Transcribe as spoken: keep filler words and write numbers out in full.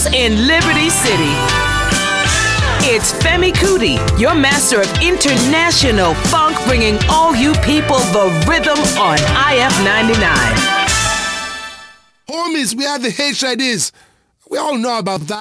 Studios in Liberty City. It's Femi Kuti, your master of international funk, bringing all you people the rhythm on I F ninety-nine. Homies, we have the H I Ds. We all know about that.